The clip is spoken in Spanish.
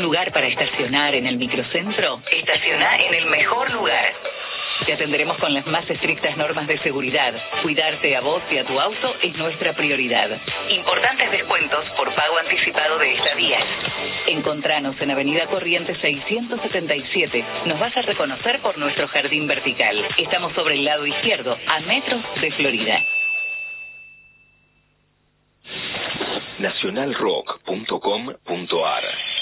lugar para estacionar en el microcentro? Estaciona en el mejor lugar. Te atenderemos con las más estrictas normas de seguridad. Cuidarte a vos y a tu auto es nuestra prioridad. Importantes descuentos por pago anticipado de estadías. Encontranos en Avenida Corrientes 677. Nos vas a reconocer por nuestro jardín vertical. Estamos sobre el lado izquierdo, a metros de Florida. Nacionalrock.com.ar